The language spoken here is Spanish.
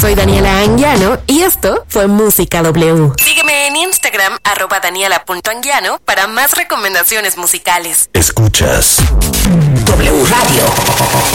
Soy Daniela Anguiano y esto fue Música W. Sígueme en Instagram, @daniela.anguiano, para más recomendaciones musicales. Escuchas W Radio.